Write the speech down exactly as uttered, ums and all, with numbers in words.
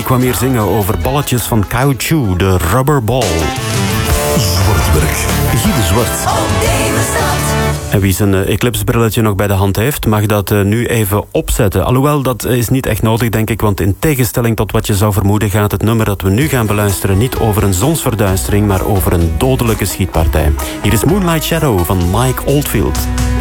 Guy kwam hier zingen over balletjes van caoutchouc, de rubberball. Zwartwerk. Guy de Zwart. En wie zijn uh, eclipsebrilletje nog bij de hand heeft, mag dat uh, nu even opzetten. Alhoewel, dat is niet echt nodig, denk ik, want in tegenstelling tot wat je zou vermoeden gaat het nummer dat we nu gaan beluisteren niet over een zonsverduistering, maar over een dodelijke schietpartij. Hier is Moonlight Shadow van Mike Oldfield.